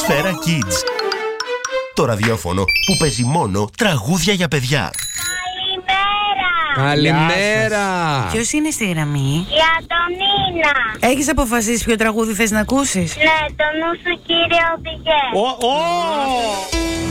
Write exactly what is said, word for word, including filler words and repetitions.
Σφαίρα Kids. Το ραδιόφωνο που παίζει μόνο τραγούδια για παιδιά. Καλημέρα! Ποιος είναι στη γραμμή? Για τον Νίνα. Έχεις αποφασίσει ποιο τραγούδι θες να ακούσεις? Ναι, το νου σου κύριε οδηγέ. Ω, ω!